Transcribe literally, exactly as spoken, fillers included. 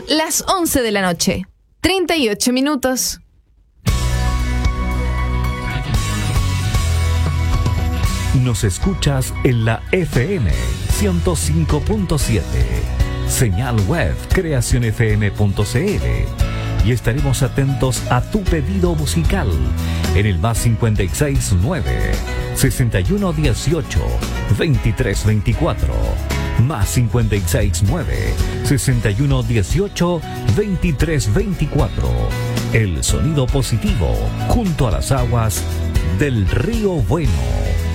Las once de la noche, treinta y ocho minutos. Nos escuchas en la F M ciento cinco punto siete, señal web creación f m punto c l, y estaremos atentos a tu pedido musical en el más cincuenta y seis nueve, sesenta y uno dieciocho, veintitrés veinticuatro, más cincuenta y seis nueve, sesenta y uno dieciocho, veintitrés veinticuatro. El sonido positivo junto a las aguas del Río Bueno.